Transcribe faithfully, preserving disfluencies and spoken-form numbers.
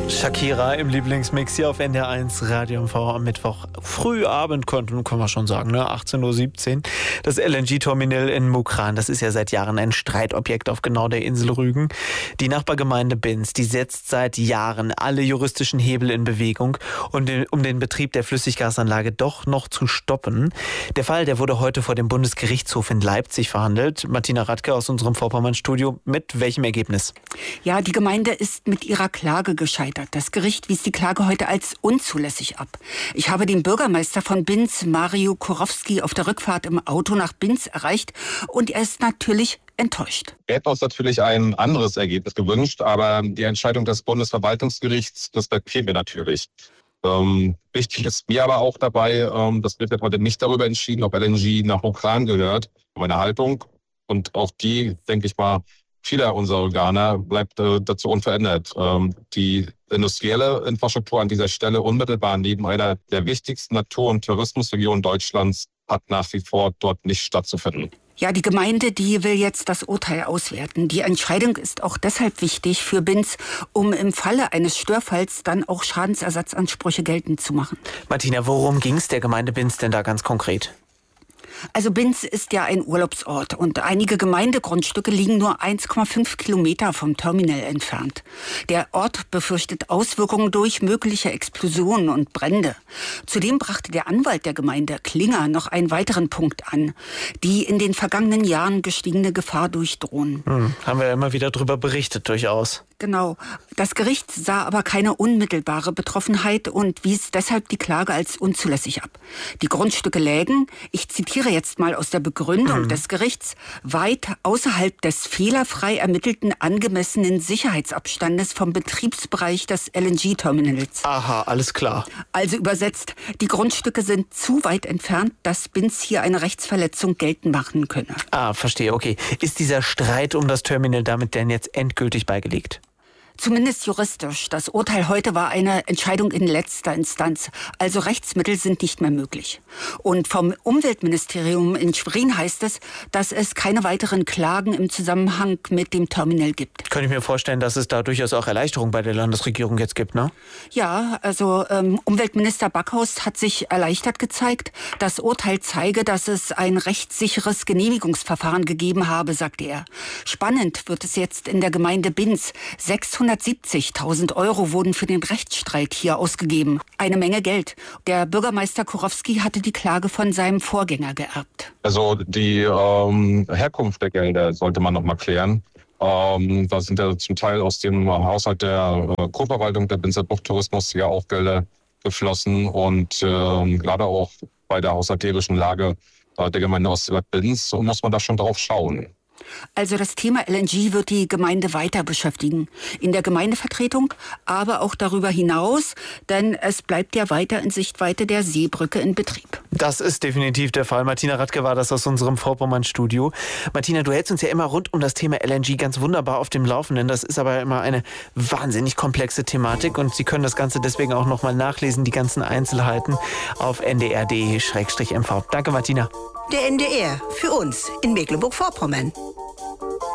Shakira im Lieblingsmix hier auf N D R eins Radio M V am Mittwoch. Frühabend konnten, können wir schon sagen, ne? achtzehn Uhr siebzehn. Das L N G-Terminal in Mukran, das ist ja seit Jahren ein Streitobjekt auf genau der Insel Rügen. Die Nachbargemeinde Binz, die setzt seit Jahren alle juristischen Hebel in Bewegung, um den, um den Betrieb der Flüssiggasanlage doch noch zu stoppen. Der Fall, der wurde heute vor dem Bundesgerichtshof in Leipzig verhandelt. Martina Radke aus unserem Vorpommern-Studio. Mit welchem Ergebnis? Ja, die Gemeinde ist mit ihrer Klage gescheitert. Das Gericht wies die Klage heute als unzulässig ab. Ich habe den Bürgermeister von Binz, Mario Kurowski, auf der Rückfahrt im Auto nach Binz erreicht und er ist natürlich enttäuscht. Wir hätten uns natürlich ein anderes Ergebnis gewünscht, aber die Entscheidung des Bundesverwaltungsgerichts respektieren wir natürlich. Ähm, wichtig ist mir aber auch dabei, ähm, das wird heute nicht darüber entschieden, ob L N G nach Mukran gehört. Meine Haltung und auch die, denke ich mal, vieler unserer Organe bleibt äh, dazu unverändert. Ähm, die industrielle Infrastruktur an dieser Stelle unmittelbar neben einer der wichtigsten Natur- und Tourismusregionen Deutschlands hat nach wie vor dort nicht stattzufinden. Ja, die Gemeinde, die will jetzt das Urteil auswerten. Die Entscheidung ist auch deshalb wichtig für Binz, um im Falle eines Störfalls dann auch Schadensersatzansprüche geltend zu machen. Martina, worum ging es der Gemeinde Binz denn da ganz konkret? Also Binz ist ja ein Urlaubsort und einige Gemeindegrundstücke liegen nur eins Komma fünf Kilometer vom Terminal entfernt. Der Ort befürchtet Auswirkungen durch mögliche Explosionen und Brände. Zudem brachte der Anwalt der Gemeinde, Klinger, noch einen weiteren Punkt an. Die in den vergangenen Jahren gestiegene Gefahr durch Drohnen. Hm, haben wir ja immer wieder darüber berichtet, durchaus. Genau. Das Gericht sah aber keine unmittelbare Betroffenheit und wies deshalb die Klage als unzulässig ab. Die Grundstücke lägen, ich zitiere jetzt mal aus der Begründung mhm. des Gerichts, weit außerhalb des fehlerfrei ermittelten angemessenen Sicherheitsabstandes vom Betriebsbereich des L N G-Terminals. Aha, alles klar. Also übersetzt, die Grundstücke sind zu weit entfernt, dass Binz hier eine Rechtsverletzung geltend machen könne. Ah, verstehe, okay. Ist dieser Streit um das Terminal damit denn jetzt endgültig beigelegt? Zumindest juristisch. Das Urteil heute war eine Entscheidung in letzter Instanz. Also Rechtsmittel sind nicht mehr möglich. Und vom Umweltministerium in Schwerin heißt es, dass es keine weiteren Klagen im Zusammenhang mit dem Terminal gibt. Könnte ich mir vorstellen, dass es da durchaus auch Erleichterung bei der Landesregierung jetzt gibt, ne? Ja, also ähm, Umweltminister Backhaus hat sich erleichtert gezeigt. Das Urteil zeige, dass es ein rechtssicheres Genehmigungsverfahren gegeben habe, sagte er. Spannend wird es jetzt in der Gemeinde Binz. sechshundertsiebzigtausend Euro wurden für den Rechtsstreit hier ausgegeben. Eine Menge Geld. Der Bürgermeister Kurowski hatte die Klage von seinem Vorgänger geerbt. Also die ähm, Herkunft der Gelder sollte man noch mal klären. Ähm, da sind ja zum Teil aus dem Haushalt der äh, Kurverwaltung der Binzer Buchttourismus ja auch Gelder geflossen. Und ähm, gerade auch bei der haushalterischen Lage äh, der Gemeinde Ostseebad-Binz muss man da schon drauf schauen. Also das Thema L N G wird die Gemeinde weiter beschäftigen. In der Gemeindevertretung, aber auch darüber hinaus, denn es bleibt ja weiter in Sichtweite der Seebrücke in Betrieb. Das ist definitiv der Fall. Martina Radke war das aus unserem Vorpommern-Studio. Martina, du hältst uns ja immer rund um das Thema L N G ganz wunderbar auf dem Laufenden. Das ist aber immer eine wahnsinnig komplexe Thematik und Sie können das Ganze deswegen auch nochmal nachlesen, die ganzen Einzelheiten auf n d r punkt d e slash m v. Danke, Martina. Der N D R, für uns in Mecklenburg-Vorpommern.